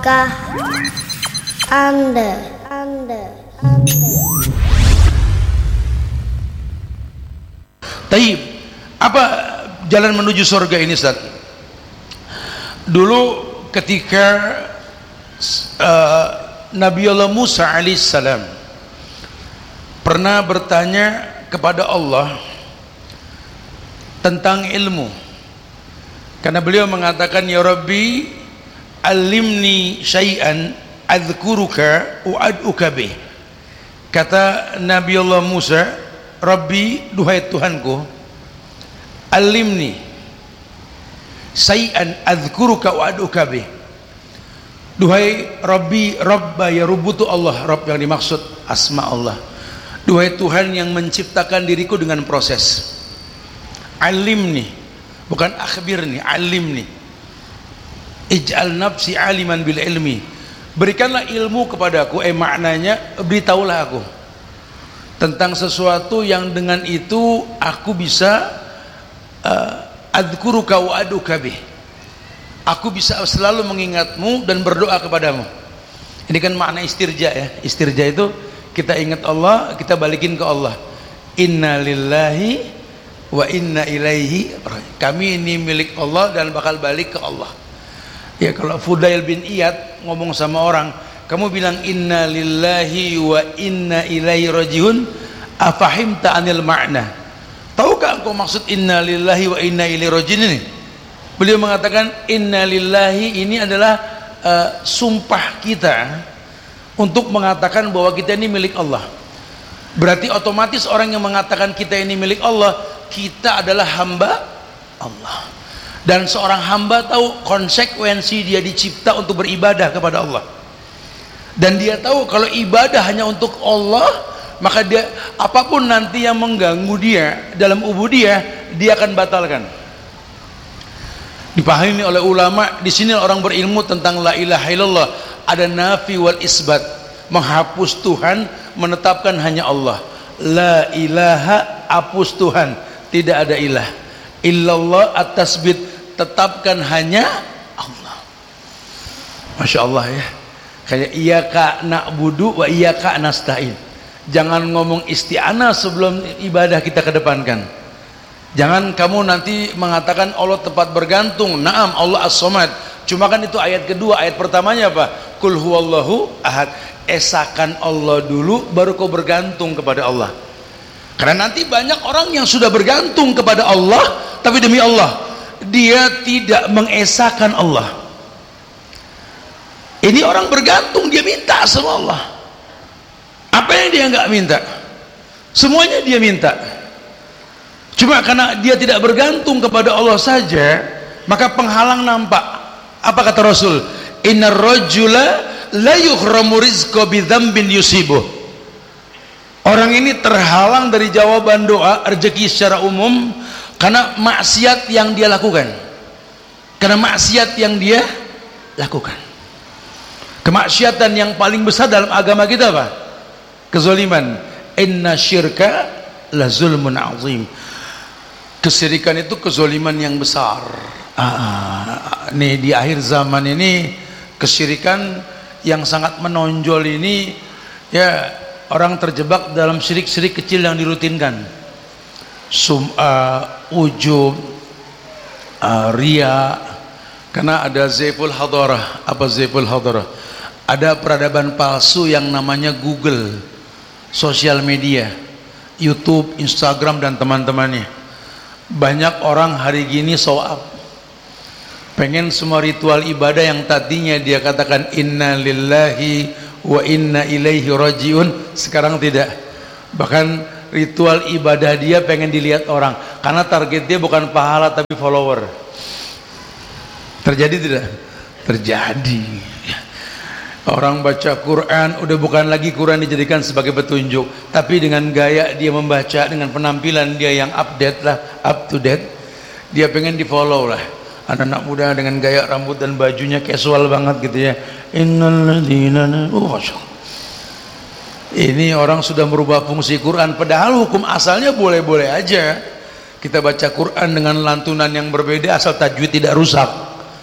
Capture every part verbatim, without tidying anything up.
Tahukah Anda, Anda, Anda. Taib, apa jalan menuju surga ini, Ustaz? Dulu ketika uh, Nabiullah Musa alaihissalam pernah bertanya kepada Allah tentang ilmu, karena beliau mengatakan, ya Rabbi alimni syai'an adzkuruka wa ad'uka bih. Kata Nabiullah Musa, Rabbi, duhai Tuhanku, alimni syai'an adzkuruka wa ad'uka bih. Duhai Rabbi, Rabba ya rubutu Allah, Rabb yang dimaksud asma Allah. Duhai Tuhan yang menciptakan diriku dengan proses. Alimni, bukan akhbirni, alimni. Ij'al nafsi aliman bil ilmi. Berikanlah ilmu kepadaku, eh maknanya beritahulah aku tentang sesuatu yang dengan itu aku bisa uh, adzkuruka wa ad'uka bih. Aku bisa selalu mengingatmu dan berdoa kepadamu. Ini kan makna istirja ya. Istirja itu kita ingat Allah, kita balikin ke Allah. Inna lillahi wa inna ilaihi. Kami ini milik Allah dan bakal balik ke Allah. Ya, kalau Fudail bin Iyad ngomong sama orang, kamu bilang inna lillahi wa inna ilaihi rajiun, afahimta anil ma'na? Tahukah engkau maksud inna lillahi wa inna ilaihi rajiun ini? Beliau mengatakan inna lillahi ini adalah uh, sumpah kita untuk mengatakan bahwa kita ini milik Allah. Berarti otomatis orang yang mengatakan kita ini milik Allah, kita adalah hamba Allah. Dan seorang hamba tahu konsekuensi dia dicipta untuk beribadah kepada Allah. Dan dia tahu kalau ibadah hanya untuk Allah, maka dia apapun nanti yang mengganggu dia dalam ubudiyah, dia akan batalkan. Dipahami oleh ulama, di sini orang berilmu tentang la ilaha illallah, ada nafi wal isbat, menghapus Tuhan, menetapkan hanya Allah. La ilaha, hapus Tuhan, tidak ada ilah. Illallah at-tasbit, tetapkan hanya Allah. Masya Allah ya. Kayak iyyaka na'budu wa iyyaka nasta'in. Jangan ngomong isti'anah sebelum ibadah kita kedepankan. Jangan kamu nanti mengatakan Allah tempat bergantung. Naam, Allah as-somad. Cuma kan itu ayat kedua. Ayat pertamanya apa? Kul huwallahu ahad. Esakan Allah dulu, baru kau bergantung kepada Allah. Karena nanti banyak orang yang sudah bergantung kepada Allah, tapi demi Allah dia tidak mengesahkan Allah. Ini orang bergantung, dia minta sama Allah. Apa yang dia nggak minta? Semuanya dia minta. Cuma karena dia tidak bergantung kepada Allah saja, maka penghalang nampak. Apa kata Rasul? Innar rajula la yuhramu rizqa bi dzambin yusibuh. Orang ini terhalang dari jawaban doa rezeki secara umum karena maksiat yang dia lakukan. Karena maksiat yang dia lakukan. Kemaksiatan yang paling besar dalam agama kita apa? Kezaliman. Inna syirka la zulmun azim. Kesyirikan itu kezaliman yang besar. Ah, nih di akhir zaman ini kesyirikan yang sangat menonjol ini, ya, orang terjebak dalam syirik-syirik kecil yang dirutinkan. Sum'a, ujub, uh, ria. Karena ada zaiful hadarah. Apa zaiful hadarah? Ada peradaban palsu yang namanya Google, sosial media, YouTube, Instagram dan teman-temannya. Banyak orang hari gini show up, pengen semua ritual ibadah yang tadinya dia katakan inna lillahi wa inna ilaihi rajiun, sekarang tidak. Bahkan ritual ibadah dia pengen dilihat orang, karena target dia bukan pahala tapi follower. Terjadi tidak? Terjadi. Orang baca Quran udah bukan lagi Quran dijadikan sebagai petunjuk, tapi dengan gaya dia membaca, dengan penampilan dia yang update lah, up to date, dia pengen di follow lah. Anak-anak muda dengan gaya rambut dan bajunya casual banget gitu ya. Innalladzina, oh masya Allah. Ini orang sudah merubah fungsi Quran, padahal hukum asalnya boleh-boleh aja kita baca Quran dengan lantunan yang berbeda asal tajwid tidak rusak.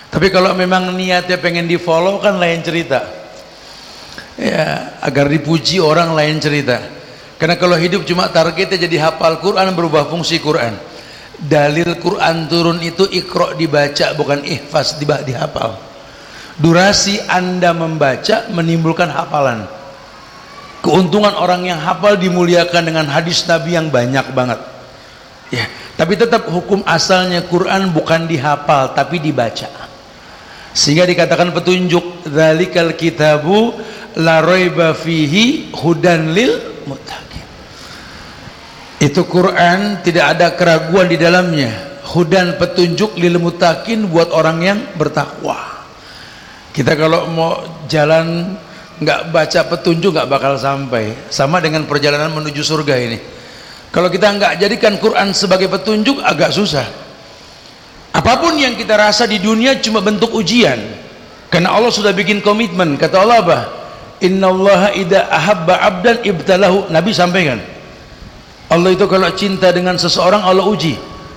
Tapi kalau memang niatnya pengen di follow kan lain cerita ya, agar dipuji orang lain cerita. Karena kalau hidup cuma targetnya jadi hafal Quran, berubah fungsi Quran. Dalil Quran turun itu iqra, dibaca, bukan ihfaz, dihafal. Durasi Anda membaca menimbulkan hafalan. Keuntungan orang yang hafal dimuliakan dengan hadis Nabi yang banyak banget ya. Tapi tetap hukum asalnya Quran bukan dihafal tapi dibaca, sehingga dikatakan petunjuk. Dzalikal kitabu la raiba fihi hudan lil muttaqin. Itu Quran tidak ada keraguan di dalamnya, hudan, petunjuk, lil muttaqin, buat orang yang bertakwa. Kita kalau mau jalan nggak baca petunjuk nggak bakal sampai. Sama dengan perjalanan menuju surga ini, kalau kita nggak jadikan Quran sebagai petunjuk agak susah. Apapun yang kita rasa di dunia cuma bentuk ujian, karena Allah sudah bikin komitmen. Kata Allah apa? Innallaha idza ahabba abdan ibtalahu. Nabi sampaikan, Allah itu kalau cinta dengan seseorang Allah uji.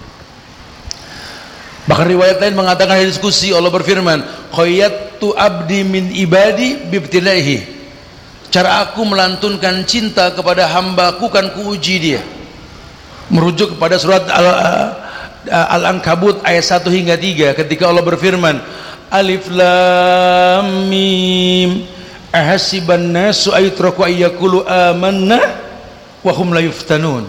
Bahkan riwayat lain mengatakan, ada diskusi, Allah berfirman, qayyattu abdi min ibadi bibtilaihi. Cara aku melantunkan cinta kepada hambaku kan kuuji dia. Merujuk kepada surat Al-Ankabut ayat satu hingga tiga, ketika Allah berfirman, Alif lam mim ahasiban nasu ayutraku ayyakulu amanna wa hum la yuftanun.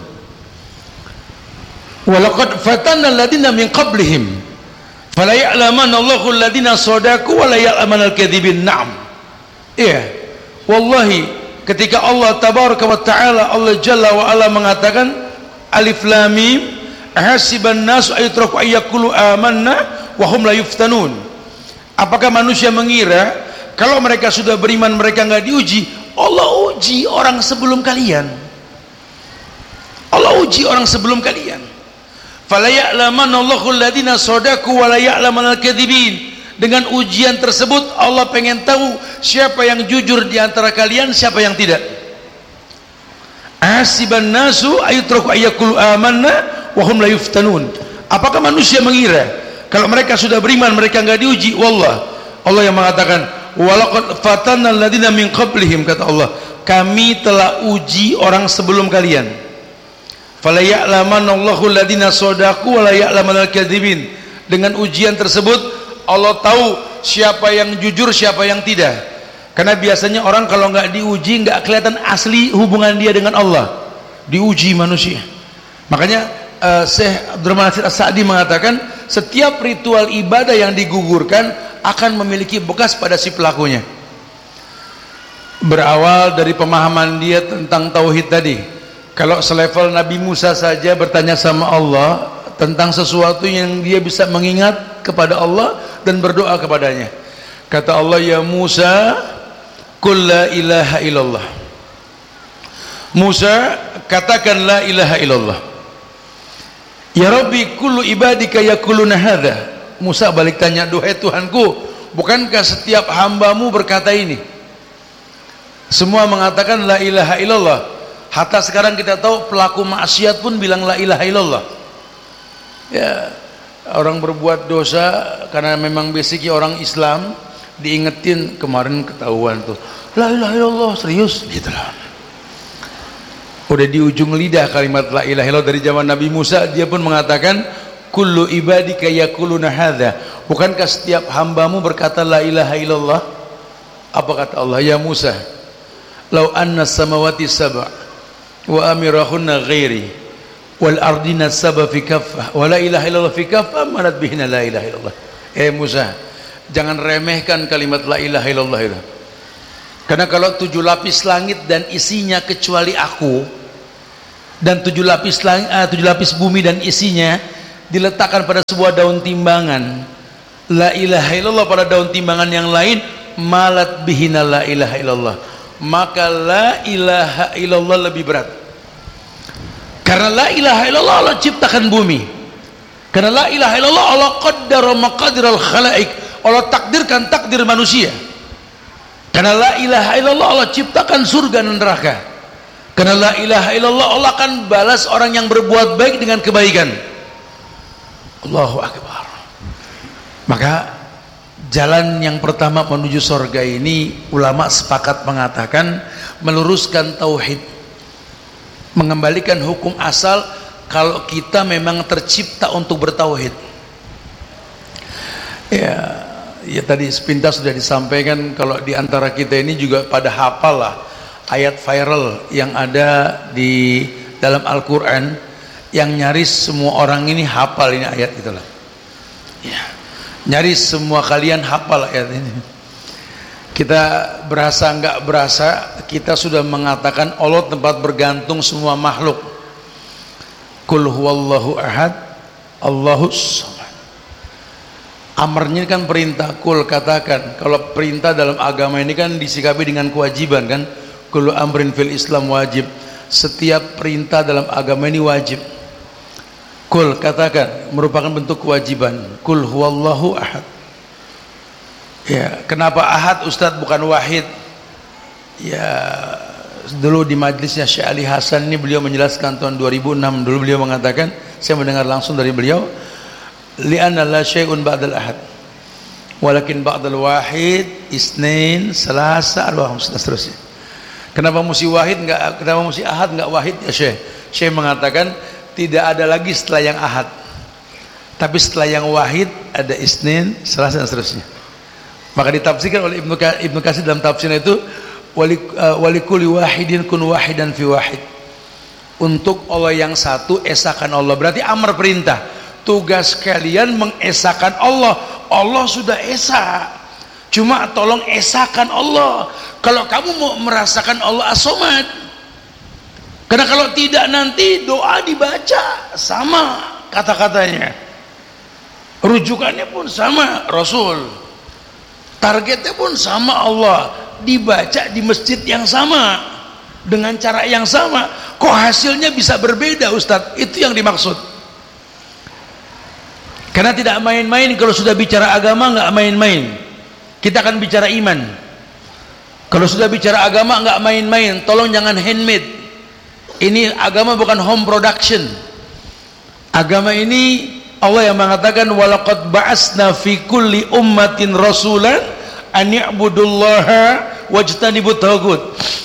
Walaqad fatanna alladhina min qablihim fala ya'lamanna Allahu alladhina shadaku wa la ya'lamanal kadhibin. Na'am. Iya. Wallahi, ketika Allah tabaraka wa taala, Allah jalla wa ala mengatakan alif lam mim ahasiban nasu ayutraku ayyakulu amanna wa hum la yuftanun. Apakah manusia mengira kalau mereka sudah beriman mereka enggak diuji? Allah uji orang sebelum kalian. Allah uji orang sebelum kalian. Fala ya'lamanna Allahu alladziina shadaku wa la ya'lamanal kadzibin. Dengan ujian tersebut Allah pengen tahu siapa yang jujur di antara kalian, siapa yang tidak. Asiban nasu ayutraku ayyakulu amanna wa hum la yuftanun. Apakah manusia mengira kalau mereka sudah beriman mereka enggak diuji? Wallah, Allah yang mengatakan, walaqad fatanna alladziina min qablihim, kata Allah, kami telah uji orang sebelum kalian. Fala ya'lamanna Allahu alladziina shadaku wa la ya'lamanal kadzibin. Dengan ujian tersebut Allah tahu siapa yang jujur, siapa yang tidak. Karena biasanya orang kalau nggak diuji nggak kelihatan asli hubungan dia dengan Allah. Diuji manusia. Makanya uh, Syekh Abdurrahman As-Sa'di mengatakan setiap ritual ibadah yang digugurkan akan memiliki bekas pada si pelakunya. Berawal dari pemahaman dia tentang tauhid tadi. Kalau selevel Nabi Musa saja bertanya sama Allah tentang sesuatu yang dia bisa mengingat kepada Allah dan berdoa kepadanya. Kata Allah, ya Musa, qul la ilaha illallah. Musa, katakan la ilaha illallah. Ya Rabbi, kullu ibadika yaquluna hadza. Musa balik tanya, duhai Tuhanku, bukankah setiap hambamu berkata ini? Semua mengatakan la ilaha illallah. Hatta sekarang kita tahu pelaku maksiat pun bilang la ilaha illallah. Ya, orang berbuat dosa karena memang basicnya orang Islam, diingetin kemarin ketahuan tuh la ilaha illallah, serius gitulah. Udah di ujung lidah kalimat la ilaha illallah dari zaman Nabi Musa, dia pun mengatakan kullu ibadika yaquluna hadza. Bukankah setiap hambamu berkata la ilaha illallah? Apa kata Allah? Ya Musa, lau anna samawati sab'a wa amirahunna ghairi wal ardina sab'a fi kaffah wa la ilaha illallah fi kaffah manat bihina la ilaha illallah. Eh Musa, jangan remehkan kalimat la ilaha illallah itu. Karena kalau tujuh lapis langit dan isinya kecuali aku, dan tujuh lapis langit, ah, tujuh lapis bumi dan isinya diletakkan pada sebuah daun timbangan, la ilaha illallah pada daun timbangan yang lain, malat bihina la ilaha illallah, maka la ilaha illallah lebih berat. Karena la ilaha illallah Allah ciptakan bumi. Karena la ilaha illallah Allah qaddara maqadiral khalaik, Allah takdirkan takdir manusia. Karena la ilaha illallah Allah ciptakan surga dan neraka. Karena la ilaha illallah Allah akan balas orang yang berbuat baik dengan kebaikan. Allahu akbar. Maka jalan yang pertama menuju surga ini ulama sepakat mengatakan meluruskan tauhid, mengembalikan hukum asal kalau kita memang tercipta untuk bertauhid. Ya, ya tadi sepintas sudah disampaikan kalau di antara kita ini juga pada hafal lah ayat viral yang ada di dalam Al-Quran yang nyaris semua orang ini hafal ini ayat itulah. Ya, nyaris semua kalian hafal ayat ini. Kita berasa nggak berasa kita sudah mengatakan Allah tempat bergantung semua makhluk. Qul huwallahu ahad, Allahus samad. Amarnya kan perintah, kul katakan. Kalau perintah dalam agama ini kan disikapi dengan kewajiban kan. Kullu amrin fil Islam wajib. Setiap perintah dalam agama ini wajib. Kul katakan merupakan bentuk kewajiban. Kul huwallahu ahad. Ya, kenapa ahad Ustadz bukan wahid? Ya, dulu di majlisnya Syekh Ali Hasan ini beliau menjelaskan tahun dua ribu enam dulu beliau mengatakan, saya mendengar langsung dari beliau, li'anna la syai'un ba'dal ahad walakin ba'dal wahid isnin salasa arba'a khamsah seterusnya. Kenapa mesti wahid enggak, kenapa mesti ahad enggak wahid ya Syekh? Syekh mengatakan tidak ada lagi setelah yang ahad, tapi setelah yang wahid ada isnin salasa dan seterusnya. Maka ditafsirkan oleh Ibnu Ibnu Katsir dalam tafsirnya itu walikuli wahidin kun wahidan fi wahid. Untuk Allah yang satu esakan Allah, berarti amar perintah, tugas kalian mengesakan Allah. Allah sudah esa, cuma tolong esakan Allah. Kalau kamu mau merasakan Allah as-samad, karena kalau tidak nanti doa dibaca sama kata-katanya, rujukannya pun sama Rasul, targetnya pun sama Allah, dibaca di masjid yang sama dengan cara yang sama, kok hasilnya bisa berbeda Ustadz? Itu yang dimaksud. Karena tidak main-main kalau sudah bicara agama, nggak main-main. Kita akan bicara iman. Kalau sudah bicara agama nggak main-main, tolong jangan handmade. Ini agama bukan home production. Agama ini Allah yang mengatakan walaqad ba'asna fi kulli ummatin rasulan an ya'budullaha wajtanibut taghut.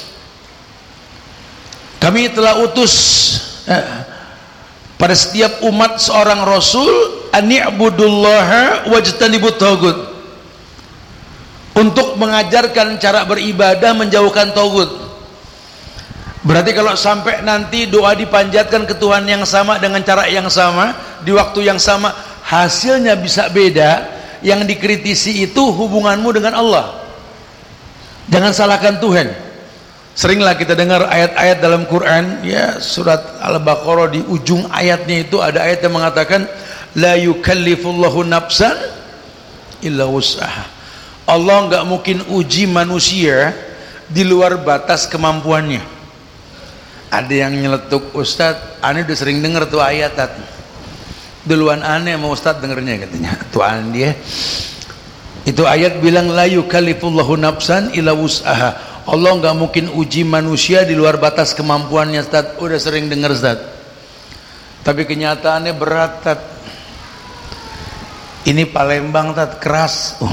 Kami telah utus eh, pada setiap umat seorang rasul an ya'budullaha wajtanibut taghut, untuk mengajarkan cara beribadah, menjauhkan taghut. Berarti kalau sampai nanti doa dipanjatkan ke Tuhan yang sama dengan cara yang sama di waktu yang sama, hasilnya bisa beda, yang dikritisi itu hubunganmu dengan Allah. Jangan salahkan Tuhan. Seringlah kita dengar ayat-ayat dalam Quran, ya, surat Al-Baqarah di ujung ayatnya itu ada ayat yang mengatakan la yukallifullahu nafsan illa wus'aha. Allah nggak mungkin uji manusia di luar batas kemampuannya. Ada yang nyeletuk, Ustadz, aneh udah sering denger tuh ayat tadi. Duluan aneh sama Ustadz dengernya katanya. Tuhan dia. Itu ayat bilang la yukallifullahu nafsan illa wus'aha. Allah nggak mungkin uji manusia di luar batas kemampuannya, Ustadz. Udah sering denger, Ustadz. Tapi kenyataannya berat, Ustadz. Ini Palembang, Ustadz, keras. Oh,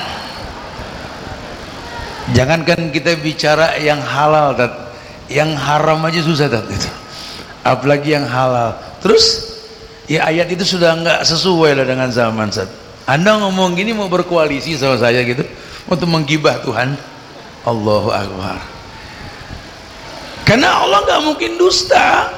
jangankan kita bicara yang halal, Tat, yang haram aja susah, Tat, itu. Apalagi yang halal. Terus ya ayat itu sudah nggak sesuai lah dengan zaman, Tat. Anda ngomong gini mau berkoalisi sama saya gitu untuk menggibah Tuhan. Allahu Akbar. Karena Allah nggak mungkin dusta.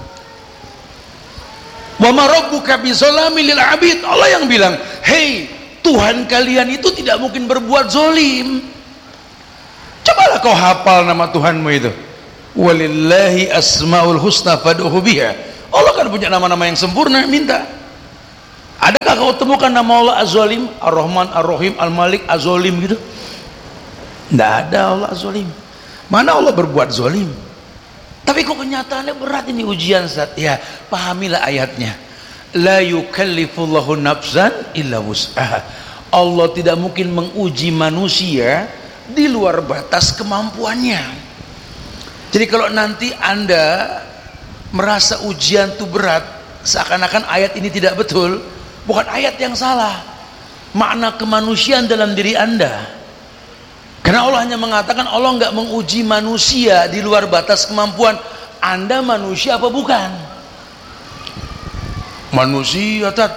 Wa ma rabbuka bizalami lil abid. Allah yang bilang, "Hei, Tuhan kalian itu tidak mungkin berbuat zolim." Cobalah kau hafal nama Tuhanmu itu. Walillahi asmaul husna fad'uhu biha. Allah kan punya nama-nama yang sempurna, minta. Adakah kau temukan nama Allah Az-Zalim, Ar-Rahman, Ar-Rahim, Al-Malik, Az-Zalim gitu? Tidak ada Allah Az-Zalim. Mana Allah berbuat zalim? Tapi kok kenyataannya berat ini ujian, Ustaz. Ya, pahamilah ayatnya. La yukallifullahu nafsan illa wus'aha. Allah tidak mungkin menguji manusia di luar batas kemampuannya. Jadi kalau nanti Anda merasa ujian itu berat, seakan-akan ayat ini tidak betul, bukan ayat yang salah, makna kemanusiaan dalam diri Anda. Karena Allah hanya mengatakan Allah nggak menguji manusia di luar batas kemampuan. Anda manusia apa bukan? Manusia, tat.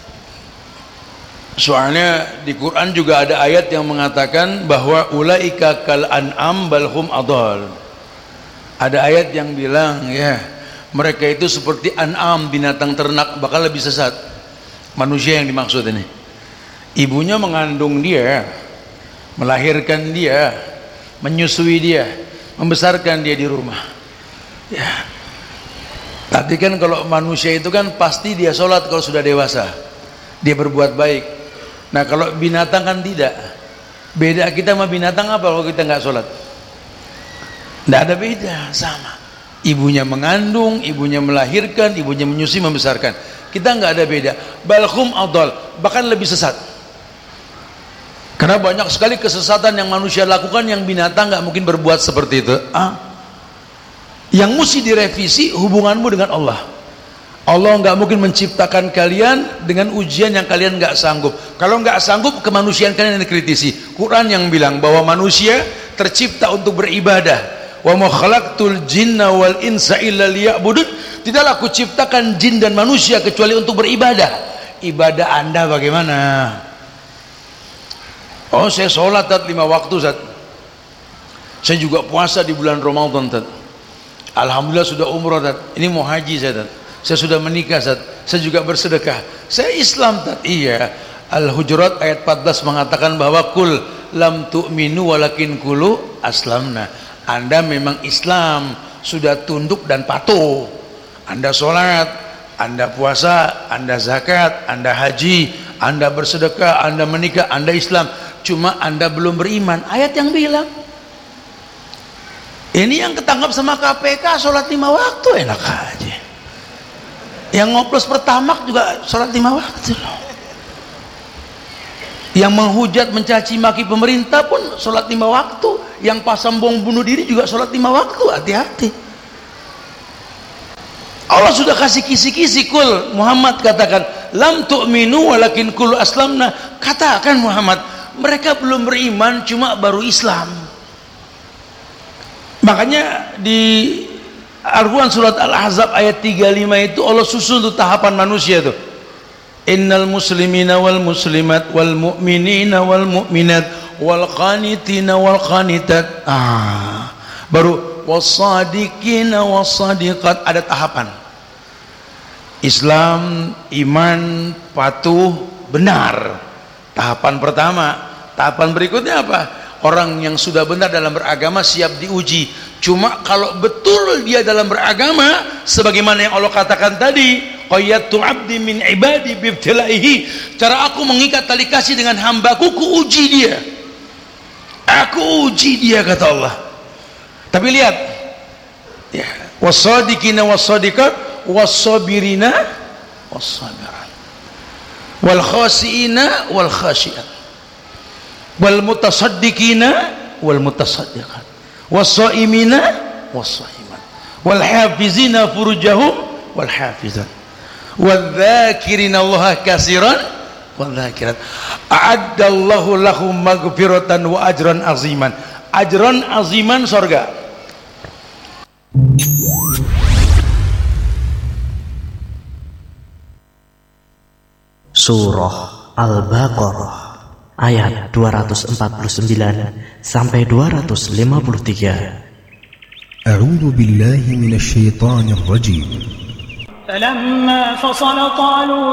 Soalnya di Quran juga ada ayat yang mengatakan bahwa ulaika kal an'am bal hum adall. Ada ayat yang bilang ya, mereka itu seperti an'am, binatang ternak, bahkan lebih sesat. Manusia yang dimaksud ini. Ibunya mengandung dia, melahirkan dia, menyusui dia, membesarkan dia di rumah. Ya. Tapi kan kalau manusia itu kan pasti dia sholat kalau sudah dewasa, dia berbuat baik. Nah kalau binatang kan tidak. Beda kita sama binatang apa kalau kita nggak sholat? Tidak ada beda, sama. Ibunya mengandung, ibunya melahirkan, ibunya menyusui, membesarkan. Kita nggak ada beda. Balhum adol, bahkan lebih sesat. Karena banyak sekali kesesatan yang manusia lakukan yang binatang nggak mungkin berbuat seperti itu. Ah, yang mesti direvisi hubunganmu dengan Allah. Allah nggak mungkin menciptakan kalian dengan ujian yang kalian nggak sanggup. Kalau nggak sanggup, kemanusiaan kalian yang dikritisi. Quran yang bilang bahwa manusia tercipta untuk beribadah. Wa ma khalaqtul jinna wal insa illa liya'budun. Tidaklah aku ciptakan jin dan manusia kecuali untuk beribadah. Ibadah Anda bagaimana? Oh, saya sholat tat, lima waktu tat. Saya juga puasa di bulan Ramadan tat. Alhamdulillah sudah umroh tat. Ini mau haji saya tat. Saya sudah menikah tat. Saya juga bersedekah. Saya Islam tat. Iya. Al-Hujurat ayat empat belas mengatakan bahwa kul lam tu'minu walakin kulu aslamna. Anda memang Islam, sudah tunduk dan patuh. Anda sholat, Anda puasa, Anda zakat, Anda haji, Anda bersedekah, Anda menikah, Anda Islam. Cuma Anda belum beriman. Ayat yang bilang. Ini yang ketangkap sama K P K sholat lima waktu enak aja. Yang ngoplos pertamak juga sholat lima waktu. Yang menghujat, mencaci maki pemerintah pun sholat lima waktu. Yang pasang bom bunuh diri juga sholat lima waktu. Hati-hati. Allah sudah kasih kisi-kisi. Kul Muhammad katakan lam tu'minu walakin kul aslamna. Katakan Muhammad, mereka belum beriman, cuma baru Islam. Makanya di Al-Quran surat Al-Ahzab ayat tiga puluh lima itu Allah susun untuk tahapan manusia itu. Innal muslimina wal muslimat wal mu'minina wal mu'minat wal qanitina wal qanitat. Ah, baru wassadiqina wassadiqat, ada tahapan. Islam, iman, patuh, benar. Tahapan pertama. Tahapan berikutnya apa? Orang yang sudah benar dalam beragama siap diuji. Cuma kalau betul dia dalam beragama sebagaimana yang Allah katakan tadi, qayyatu abdi min ibadi bibtilaihi, cara aku mengikat tali kasih dengan hambaku, ku uji dia. Aku uji dia, kata Allah. Tapi lihat ya, wasadiqina wasadiqat wasabirina wasabiran wal khasiina wal khasyiat wal mutasaddiqina wal mutasaddiqat was-shaimina was-shaimat wal hafizina furujahum wal hafizat wadz-dzakirina Allaha katsiran wadz-dzakirat a'addallahu lahum maghfiratan wa ajran aziman. Ajran aziman, surga. Surah Al-Baqarah ayat dua ratus empat puluh sembilan sampai dua ratus lima puluh tiga. A'udzu billahi minasy syaithanir rajim. فلما فصل طالوت